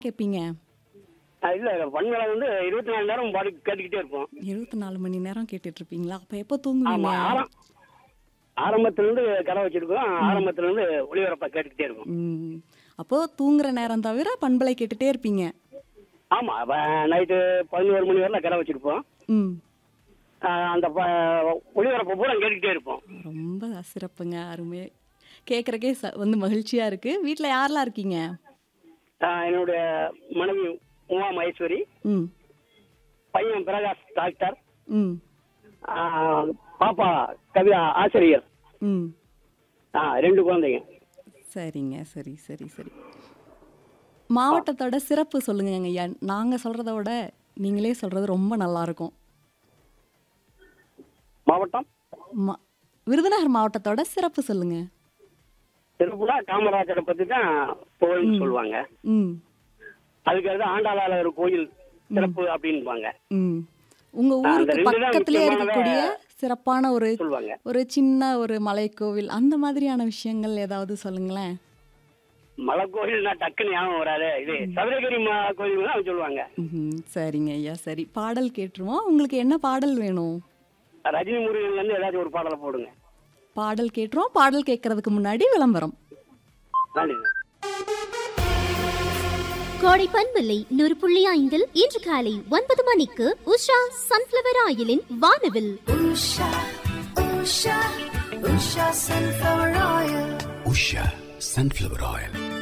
கேட்பீங்க? இல்ல பண்பலை வந்து 24 நேரம் பாடி கேட்டுக்கிட்டே இருப்போம். 24 மணி நேரம் கேட்டுட்டு இருப்பீங்களா? அப்ப எப்போ ஆமா. தூங்குவீங்க? ஆரம்பத்துல இருந்து கடை வச்சிருக்கோம். ஆரம்பத்துல இருந்து ஒளிபரப்பா கேட்டுக்கிட்டே இருக்கும். ம். அப்போ தூங்குற நேரம் தவிர பண்பலை கேட்டுட்டே இருப்பீங்க. ஆமா. நைட்டு 11 மணி வரல கடை வச்சிருப்போம். ம். அந்த ஒளிபரப்பை பூரா கேட்டுக்கிட்டே இருப்போம். ரொம்ப சிறப்புங்க. அருமை. கேட்கறக்கே வந்து மகிழ்ச்சியா இருக்கு. வீட்ல யாரெல்லாம் இருக்கீங்க? என்னுடைய மனைவி உமா மகேஸ்வரி, ம். பையன் பிரகாஷ் டாக்டர், ம். பாப்பா கவிதா ஆசிரியர், ம். 2 குழந்தைங்க. சரிங்க. சரி, சரி, சரி. மாவட்டத்தோட சிறப்பு சொல்லுங்கங்க ஐயா. நாங்க சொல்றத விட நீங்களே சொல்றது ரொம்ப நல்லா இருக்கும். மாவட்டம் விருதுநகர் மாவட்டத்தோட சிறப்பு சொல்லுங்க. திருப்புலா காமராஜரை பத்தி தான் புகழ்னு சொல்லுவாங்க. ம். அதுக்கு ஆண்டாளாளர் கோயில் சிறப்பு அப்படின்பாங்க. ம். உங்க ஊருக்கு பக்கத்திலே இருக்கக்கூடிய சிறப்பான சொல்லுவாங்க. ஒரு சின்ன ஒரு மலைக்கோவில் அந்த மாதிரியான விஷயங்கள் ஏதாவது சொல்லுங்களேன். மலை கோயில்னா டக்குன்னு ஞாபகம் வராது. இது சதுரகிரி கோயில் தான் சொல்லுவாங்க. சரிங்க ஐயா. சரி, பாடல் கேட்டுருவோம். உங்களுக்கு என்ன பாடல் வேணும்? ரஜினி முருகன்ல இருந்து ஏதாச்சும் ஒரு பாடலை போடுங்க. பாடல் கேட்டுருவோம். பாடல் கேட்கறதுக்கு முன்னாடி விளம்பரம். நன்றி. கோடை பண்பலை 100.5 இன்று காலை 9 மணிக்கு உஷா சன்ஃப்ளவர் ஆயிலின் வானவில். Usha sunflower oil.